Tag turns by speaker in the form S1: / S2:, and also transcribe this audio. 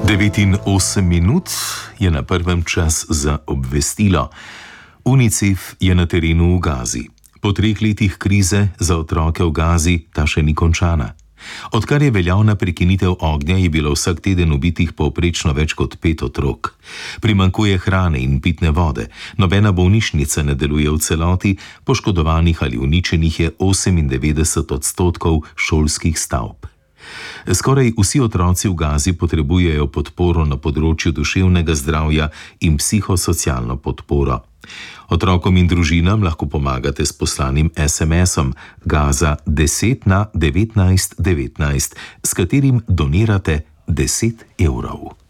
S1: 9:08 je na prvem čas za obvestilo. UNICEF je na terenu v Gazi. Po 3 letih krize za otroke v Gazi ta še ni končana. Odkar je veljavna prekinitev ognja, je bilo vsak teden ubitih povprečno več kot 5 otrok. Primanjkuje hrane in pitne vode, nobena bolnišnica ne deluje v celoti, poškodovanih ali uničenih je 98% šolskih stavb. Skoraj vsi otroci v Gazi potrebujejo podporo na področju duševnega zdravja in psihosocialno podporo. Otrokom in družinam lahko pomagate s poslanim SMS-om Gaza 10 na 19 19, s katerim donirate 10 evrov.